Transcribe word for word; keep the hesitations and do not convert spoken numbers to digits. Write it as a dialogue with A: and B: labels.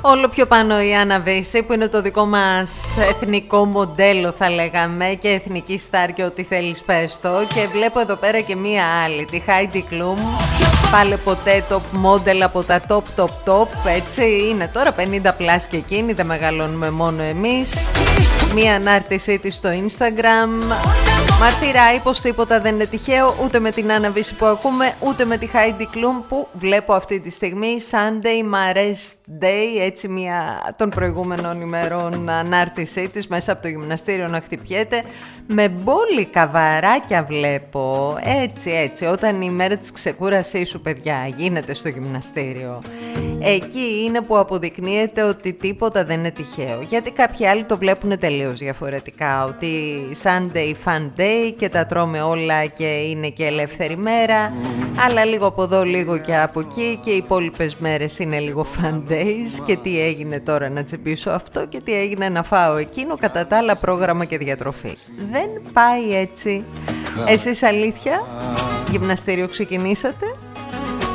A: Όλο πιο πάνω η Άννα Βύση, που είναι το δικό μας εθνικό μοντέλο, θα λέγαμε, και εθνική στάρ και ό,τι θέλεις πες το. Και βλέπω εδώ πέρα και μία άλλη, τη Heidi Klum, πάλι ποτέ top model από τα top top top, έτσι είναι τώρα πενήντα πλάς και εκείνη, δεν μεγαλώνουμε μόνο εμείς. Μία ανάρτησή της στο Instagram μαρτυράει πως τίποτα δεν είναι τυχαίο, ούτε με την Άννα Βύση που ακούμε, ούτε με τη Heidi Klum που βλέπω αυτή τη στιγμή. Sunday Marest Day, έτσι μία των προηγούμενων ημερών ανάρτησή της μέσα από το γυμναστήριο να χτυπιέται με μπόλικα βαράκια, βλέπω, έτσι έτσι, όταν η μέρα της ξεκούρασής σου, παιδιά, γίνεται στο γυμναστήριο, εκεί είναι που αποδεικνύεται ότι τίποτα δεν είναι τυχαίο, γιατί κάποιοι άλλοι το βλέπουν τελείως διαφορετικά, ότι Sunday fun day και τα τρώμε όλα και είναι και ελεύθερη μέρα, αλλά λίγο από εδώ λίγο και από εκεί και οι υπόλοιπες μέρες είναι λίγο fun days, και τι έγινε τώρα να τσιμπήσω αυτό και τι έγινε να φάω εκείνο, κατά τα άλλα πρόγραμμα και διατροφή. Δεν πάει έτσι. Εσείς αλήθεια, γυμναστήριο ξεκινήσατε?